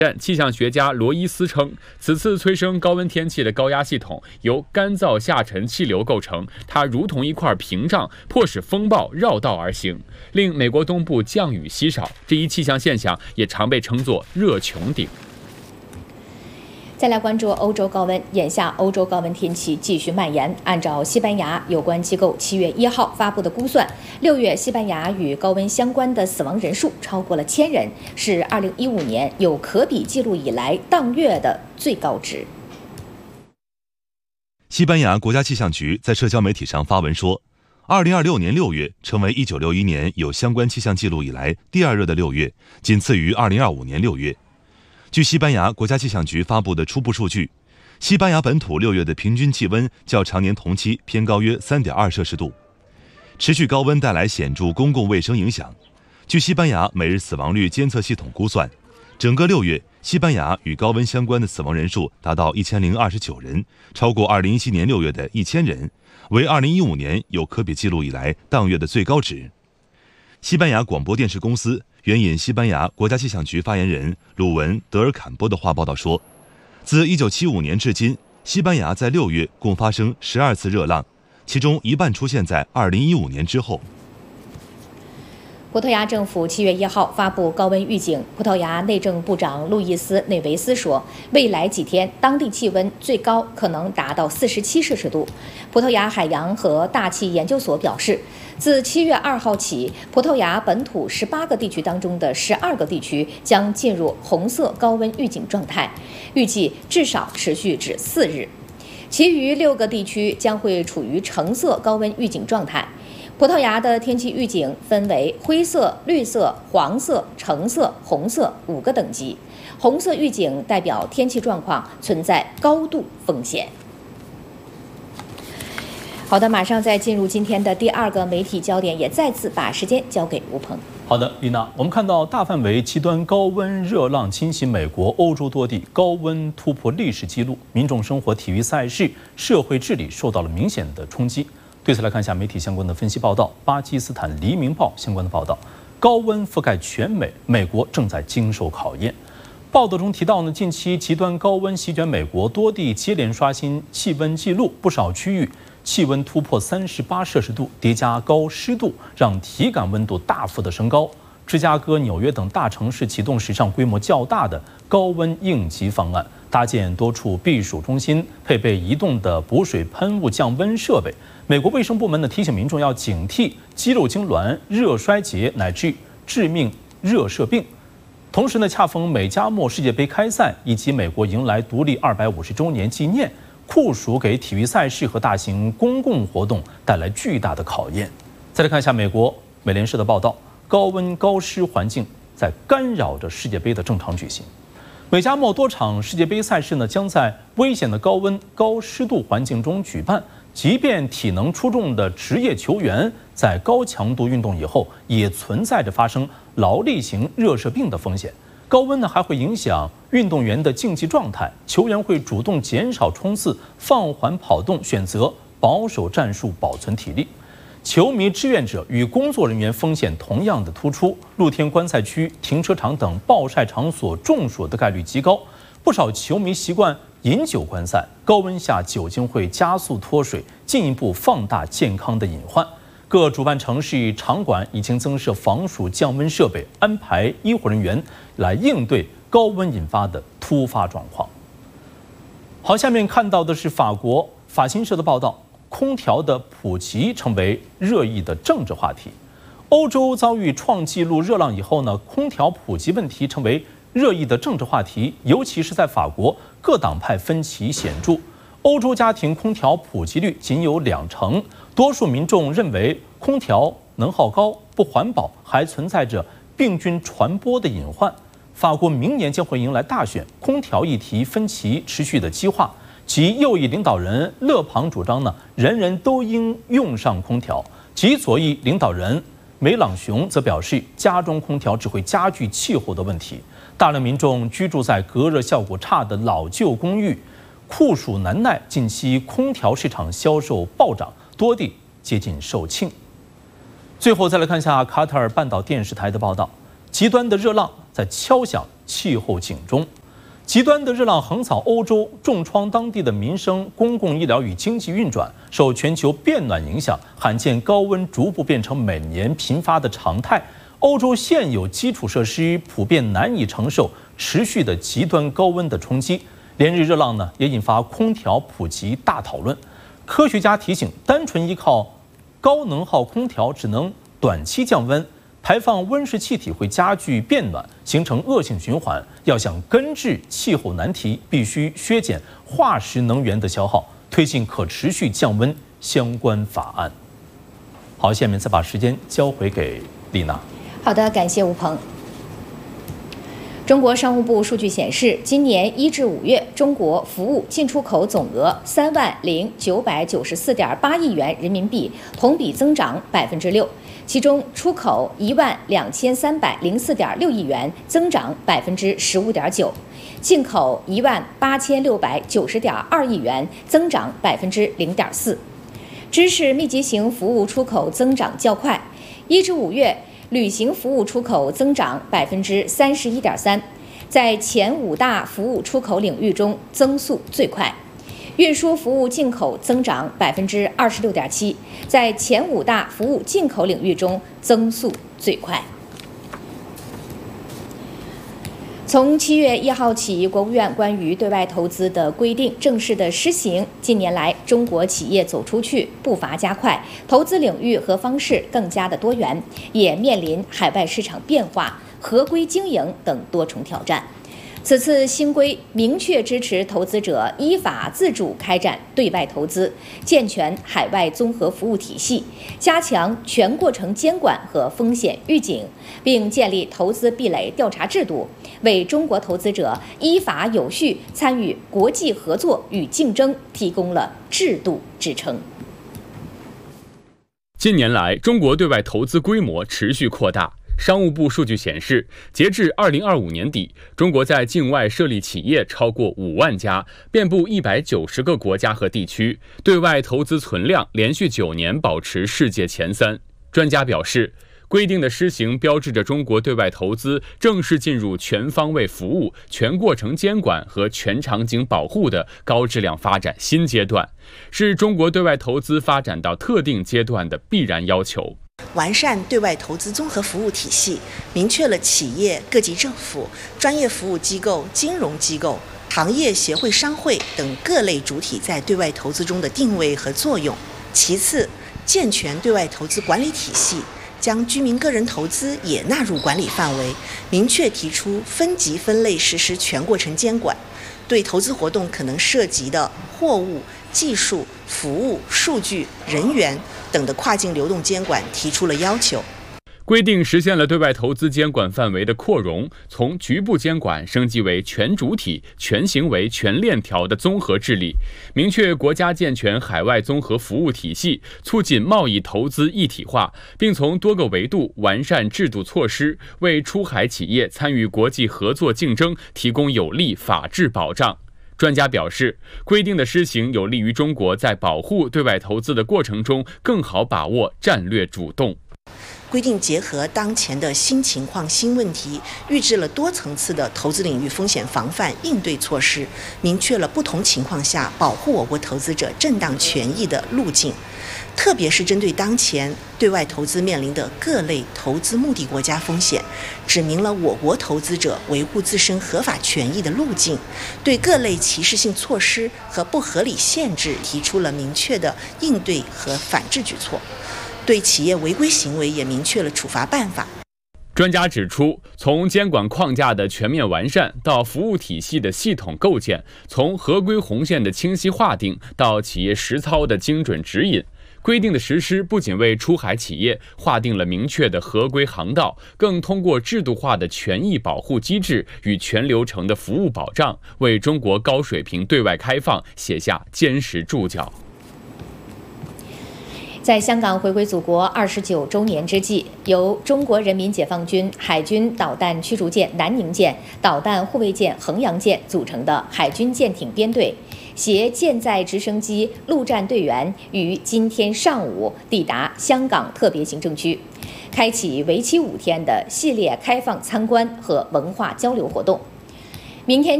气象学家罗伊斯称，此次催生高温天气的高压系统由干燥下沉气流构成，它如同一块屏障，迫使风暴绕道而行，令美国东部降雨稀少。这一气象现象也常被称作热穹顶。 再来关注欧洲高温，眼下欧洲高温天气继续蔓延。按照西班牙有关机构7月1号发布的估算，6月西班牙与高温相关的死亡人数超过了1000人，是2015年有可比记录以来当月的最高值。 西班牙国家气象局在社交媒体上发文说，2026年6月成为1961年有相关气象记录以来第2热的6月，仅次于2025年6月。据西班牙国家气象局发布的初步数据，西班牙本土6月的平均气温较常年同期偏高约3.2摄氏度。持续高温带来显著公共卫生影响。据西班牙每日死亡率监测系统估算，整个6月，西班牙与高温相关的死亡人数达到1029人，超过2017年6月的1000人，为2015年有可比记录以来当月的最高值。西班牙广播电视公司援引西班牙国家气象局发言人鲁文·德尔坎波的话报道说，自1975年至今，西班牙在6月共发生12次热浪，其中一半出现在2015年之后。 葡萄牙政府7月1号发布高温预警。葡萄牙内政部长路易斯·内维斯说，未来几天当地气温最高可能达到47摄氏度。葡萄牙海洋和大气研究所表示，自7月2号起，葡萄牙本土18个地区当中的12个地区将进入红色高温预警状态，预计至少持续至4日。其余6个地区将会处于橙色高温预警状态。葡萄牙的天气预警分为灰色、绿色、黄色、橙色、红色5个等级。红色预警代表天气状况存在高度风险。好的，马上再进入今天的第2个媒体焦点，也再次把时间交给吴鹏。 好的，丽娜，我们看到大范围极端高温热浪侵袭美国、欧洲多地，高温突破历史记录，民众生活、体育赛事、社会治理受到了明显的冲击。对此来看一下媒体相关的分析报道。巴基斯坦《黎明报》相关的报道，高温覆盖全美，美国正在经受考验。报道中提到呢，近期极端高温席卷美国，多地接连刷新气温纪录，不少区域气温突破38摄氏度，叠加高湿度，让体感温度大幅的升高。芝加哥、纽约等大城市启动史上规模较大的高温应急方案，搭建多处避暑中心，配备移动的补水喷雾降温设备。美国卫生部门呢提醒民众要警惕肌肉痉挛、热衰竭乃至致命热射病。同时呢，恰逢美加墨世界杯开赛以及美国迎来独立250周年纪念，酷暑给体育赛事和大型公共活动带来巨大的考验。再来看一下美国美联社的报道，高温高湿环境在干扰着世界杯的正常举行。美加墨多场世界杯赛事呢将在危险的高温高湿度环境中举办，即便体能出众的职业球员在高强度运动以后，也存在着发生劳力型热射病的风险。高温呢还会影响运动员的竞技状态，球员会主动减少冲刺，放缓跑动，选择保守战术保存体力。球迷、志愿者与工作人员风险同样的突出，露天观赛区、停车场等暴晒场所中暑的概率极高。不少球迷习惯饮酒观赛，高温下酒精会加速脱水，进一步放大健康的隐患。各主办城市场馆已经增设防暑降温设备，安排医护人员来应对高温引发的突发状况。好，下面看到的是法国法新社的报道。空调的普及成为热议的政治话题。欧洲遭遇创纪录热浪以后呢，空调普及问题成为热议的政治话题，尤其是在法国，各党派分歧显著。欧洲家庭空调普及率仅有20%，多数民众认为空调能耗高、不环保，还存在着病菌传播的隐患。法国明年将会迎来大选，空调议题分歧持续的激化。其右翼领导人勒庞主张呢，人人都应用上空调；其左翼领导人梅朗雄则表示，加装空调只会加剧气候的问题。大量民众居住在隔热效果差的老旧公寓，酷暑难耐，近期空调市场销售暴涨，多地接近售罄。最后再来看一下卡塔尔半岛电视台的报道。 极端的热浪在敲响气候警钟。极端的热浪横扫欧洲，重创当地的民生、公共医疗与经济运转。受全球变暖影响，罕见高温逐步变成每年频发的常态。欧洲现有基础设施普遍难以承受持续的极端高温的冲击。连日热浪呢，也引发空调普及大讨论。科学家提醒，单纯依靠高能耗空调只能短期降温。排放温室气体会加剧变暖，形成恶性循环。要想根治气候难题，必须削减化石能源的消耗，推进可持续降温相关法案。好，下面再把时间交回给丽娜。 好的，感谢吴鹏。中国商务部数据显示，今年1至5月，中国服务进出口总额30994.8亿元人民币，同比增长6%。其中，出口12304.6亿元，增长15.9%；进口18690.2亿元，增长0.4%。知识密集型服务出口增长较快，1至5月。旅行服务出口增长31.3%，在前5大服务出口领域中增速最快。运输服务进口增长26.7%，在前5大服务进口领域中增速最快。从7月1号起，国务院关于对外投资的规定正式的施行。近年来，中国企业走出去步伐加快，投资领域和方式更加的多元，也面临海外市场变化、合规经营等多重挑战。此次新规明确支持投资者依法自主开展对外投资，健全海外综合服务体系，加强全过程监管和风险预警，并建立投资壁垒调查制度，为中国投资者依法有序参与国际合作与竞争提供了制度支撑。 近年来，中国对外投资规模持续扩大。商务部数据显示，截至2025年底，中国在境外设立企业超过5万家，遍布190个国家和地区，对外投资存量连续9年保持世界前3。专家表示，规定的施行标志着中国对外投资正式进入全方位服务、全过程监管和全场景保护的高质量发展新阶段，是中国对外投资发展到特定阶段的必然要求。 完善对外投资综合服务体系，明确了企业、各级政府、专业服务机构、金融机构、行业协会、商会等各类主体在对外投资中的定位和作用。其次，健全对外投资管理体系，将居民个人投资也纳入管理范围，明确提出分级分类实施全过程监管，对投资活动可能涉及的货物、技术、服务、数据、人员等的跨境流动监管提出了要求。 规定实现了对外投资监管范围的扩容，从局部监管升级为全主体、全行为、全链条的综合治理，明确国家健全海外综合服务体系，促进贸易投资一体化，并从多个维度完善制度措施，为出海企业参与国际合作竞争提供有力法治保障。专家表示，规定的施行有利于中国在保护对外投资的过程中更好把握战略主动。 规定结合当前的新情况、新问题，预制了多层次的投资领域风险防范应对措施，明确了不同情况下保护我国投资者正当权益的路径。特别是针对当前对外投资面临的各类投资目的国家风险，指明了我国投资者维护自身合法权益的路径，对各类歧视性措施和不合理限制提出了明确的应对和反制举措，对企业违规行为也明确了处罚办法。 专家指出，从监管框架的全面完善到服务体系的系统构建，从合规红线的清晰划定到企业实操的精准指引，规定的实施不仅为出海企业划定了明确的合规航道，更通过制度化的权益保护机制与全流程的服务保障，为中国高水平对外开放写下坚实注脚。 在香港回归祖国29周年之际，由中国人民解放军海军导弹驱逐舰南宁舰、导弹护卫舰衡阳舰组成的海军舰艇编队，携舰载直升机陆战队员于今天上午抵达香港特别行政区。 开启为期5天的系列开放参观和文化交流活动。明天